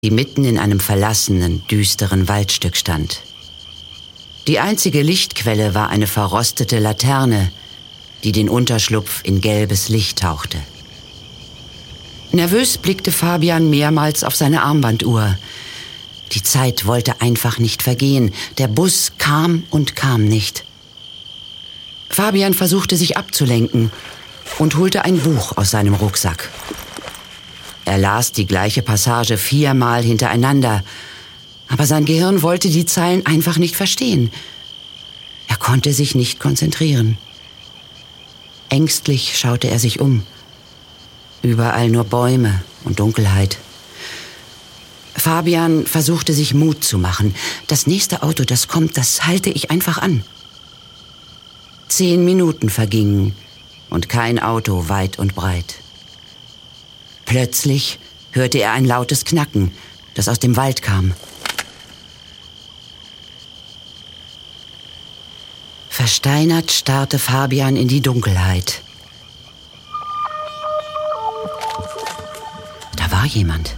die mitten in einem verlassenen, düsteren Waldstück stand. Die einzige Lichtquelle war eine verrostete Laterne, die den Unterschlupf in gelbes Licht tauchte. Nervös blickte Fabian mehrmals auf seine Armbanduhr. Die Zeit wollte einfach nicht vergehen. Der Bus kam und kam nicht. Fabian versuchte sich abzulenken und holte ein Buch aus seinem Rucksack. Er las die gleiche Passage 4-mal hintereinander, aber sein Gehirn wollte die Zeilen einfach nicht verstehen. Er konnte sich nicht konzentrieren. Ängstlich schaute er sich um. Überall nur Bäume und Dunkelheit. Fabian versuchte sich Mut zu machen. Das nächste Auto, das kommt, das halte ich einfach an. 10 Minuten vergingen und kein Auto weit und breit. Plötzlich hörte er ein lautes Knacken, das aus dem Wald kam. Versteinert starrte Fabian in die Dunkelheit. Da war jemand.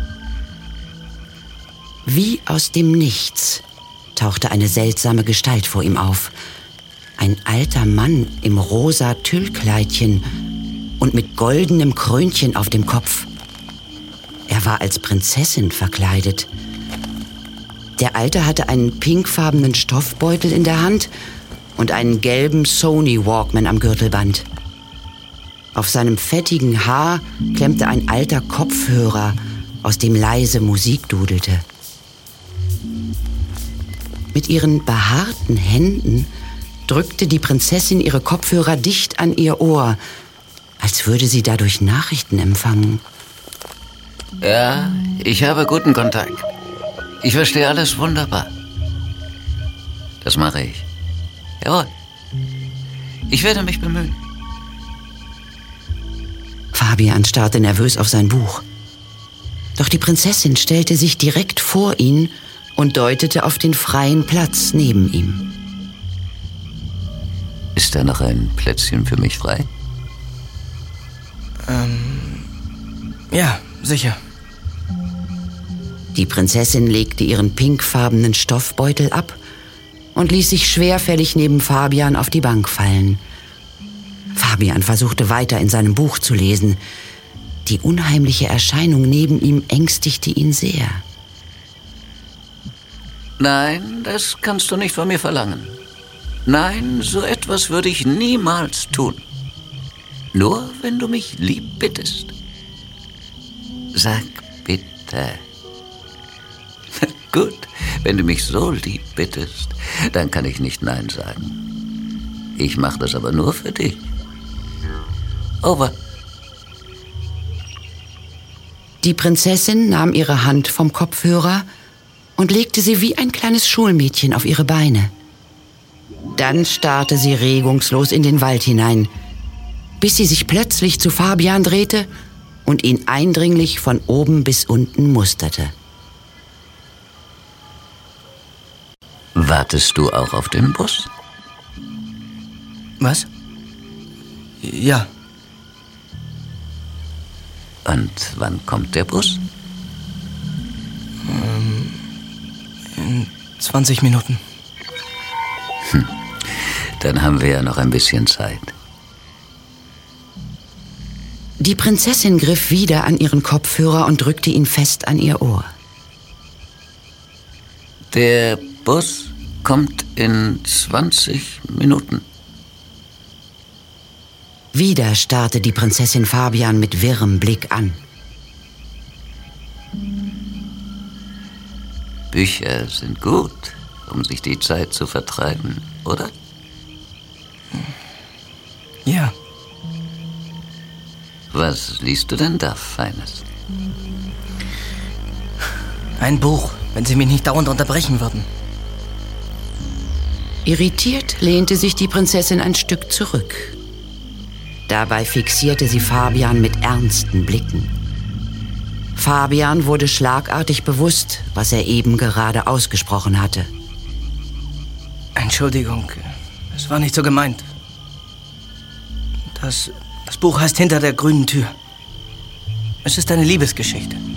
Wie aus dem Nichts tauchte eine seltsame Gestalt vor ihm auf. Ein alter Mann im rosa Tüllkleidchen und mit goldenem Krönchen auf dem Kopf. Er war als Prinzessin verkleidet. Der Alte hatte einen pinkfarbenen Stoffbeutel in der Hand und einen gelben Sony Walkman am Gürtelband. Auf seinem fettigen Haar klemmte ein alter Kopfhörer, aus dem leise Musik dudelte. Mit ihren behaarten Händen drückte die Prinzessin ihre Kopfhörer dicht an ihr Ohr, als würde sie dadurch Nachrichten empfangen. Ja, ich habe guten Kontakt. Ich verstehe alles wunderbar. Das mache ich. Jawohl. Ich werde mich bemühen. Fabian starrte nervös auf sein Buch. Doch die Prinzessin stellte sich direkt vor ihn und deutete auf den freien Platz neben ihm. Ist da noch ein Plätzchen für mich frei? Ja, sicher. Die Prinzessin legte ihren pinkfarbenen Stoffbeutel ab und ließ sich schwerfällig neben Fabian auf die Bank fallen. Fabian versuchte weiter in seinem Buch zu lesen. Die unheimliche Erscheinung neben ihm ängstigte ihn sehr. Nein, das kannst du nicht von mir verlangen. Nein, so etwas würde ich niemals tun. Nur wenn du mich lieb bittest. Sag bitte. Gut, wenn du mich so lieb bittest, dann kann ich nicht Nein sagen. Ich mache das aber nur für dich. Over. Die Prinzessin nahm ihre Hand vom Kopfhörer und legte sie wie ein kleines Schulmädchen auf ihre Beine. Dann starrte sie regungslos in den Wald hinein, bis sie sich plötzlich zu Fabian drehte und ihn eindringlich von oben bis unten musterte. Wartest du auch auf den Bus? Was? Ja. Und wann kommt der Bus? In 20 Minuten. Dann haben wir ja noch ein bisschen Zeit. Die Prinzessin griff wieder an ihren Kopfhörer und drückte ihn fest an ihr Ohr. Der Bus kommt in 20 Minuten. Wieder starrte die Prinzessin Fabian mit wirrem Blick an. Bücher sind gut, um sich die Zeit zu vertreiben, oder? Ja. Was liest du denn da Feines? Ein Buch, wenn Sie mich nicht dauernd unterbrechen würden. Irritiert lehnte sich die Prinzessin ein Stück zurück. Dabei fixierte sie Fabian mit ernsten Blicken. Fabian wurde schlagartig bewusst, was er eben gerade ausgesprochen hatte. Entschuldigung, es war nicht so gemeint. Das Buch heißt Hinter der grünen Tür. Es ist eine Liebesgeschichte.